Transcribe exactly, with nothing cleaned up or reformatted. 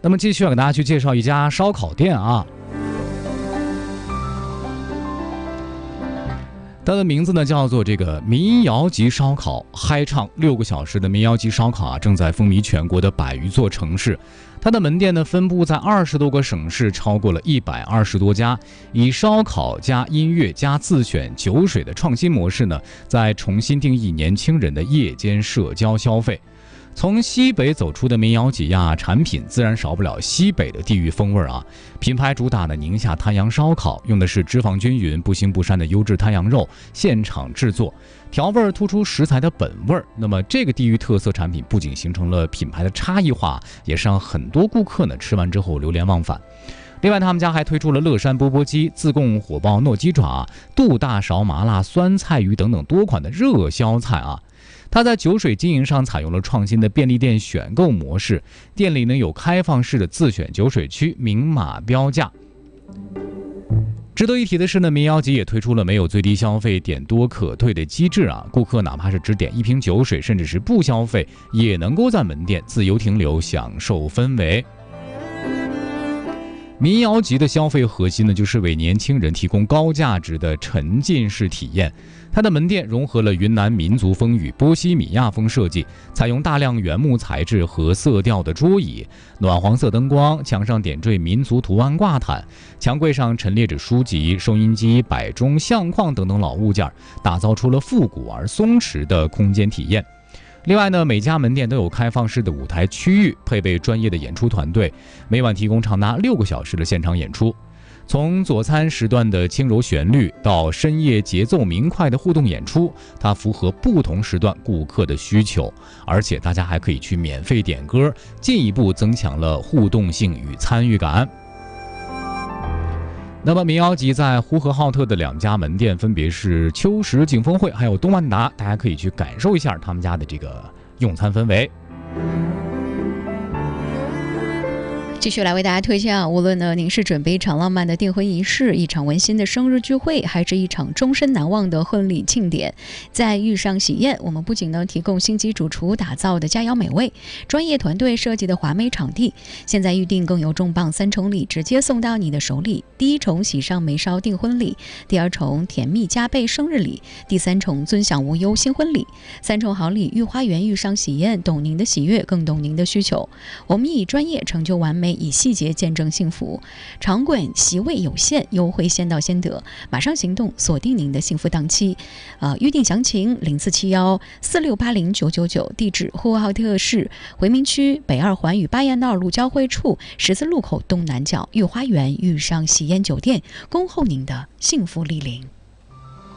那么继续要给大家去介绍一家烧烤店啊，它的名字呢叫做这个民谣级烧烤，嗨唱六个小时的民谣级烧烤啊，正在风靡全国的百余座城市。它的门店呢分布在二十多个省市，超过了一百二十多家，以烧烤加音乐加自选酒水的创新模式呢，在重新定义年轻人的夜间社交消费。从西北走出的民谣几样产品，自然少不了西北的地域风味啊。品牌主打的宁夏滩羊烧烤，用的是脂肪均匀、不腥不膻的优质滩羊肉，现场制作，调味突出食材的本味。那么这个地域特色产品不仅形成了品牌的差异化，也是让很多顾客呢吃完之后流连忘返。另外，他们家还推出了乐山钵钵鸡、自贡火爆糯鸡爪、杜大勺麻辣酸菜鱼等等多款的热销菜啊。它在酒水经营上采用了创新的便利店选购模式，店里呢有开放式的自选酒水区，明码标价。值得一提的是呢，民谣集也推出了没有最低消费点多可退的机制啊，顾客哪怕是只点一瓶酒水，甚至是不消费，也能够在门店自由停留，享受氛围。民谣集的消费核心呢，就是为年轻人提供高价值的沉浸式体验。它的门店融合了云南民族风与波西米亚风设计，采用大量原木材质和色调的桌椅，暖黄色灯光，墙上点缀民族图案挂毯，墙柜上陈列着书籍、收音机、摆钟、相框等等老物件，打造出了复古而松弛的空间体验。另外呢，每家门店都有开放式的舞台区域，配备专业的演出团队，每晚提供长达六个小时的现场演出。从佐餐时段的轻柔旋律到深夜节奏明快的互动演出，它符合不同时段顾客的需求，而且大家还可以去免费点歌，进一步增强了互动性与参与感。那么民谣集在呼和浩特的两家门店分别是秋实景峰会还有东万达，大家可以去感受一下他们家的这个用餐氛围。 继续来为大家推荐啊，无论呢您是准备一场浪漫的订婚仪式，一场温馨的生日聚会，还是一场终身难忘的婚礼庆典，在遇上喜宴，我们不仅呢提供星级主厨打造的佳肴美味，专业团队设计的华美场地，现在预定更有重磅三重礼直接送到你的手里。第一重喜上眉梢订婚礼，第二重甜蜜加倍生日礼，第三重尊享无忧新婚礼。三重好礼，御花园遇上喜宴，懂您的喜悦，更懂您的需求。我们以专业成就完美，以细节见证幸福。场馆席位有限，优惠先到先得，马上行动，锁定您的幸福档期。呃，预定详情零四七幺四六八零九九九，地址呼和浩特市回民区北二环与巴彦淖尔路交汇处十字路口东南角御花园遇上喜宴酒店，恭候您的幸福莅临。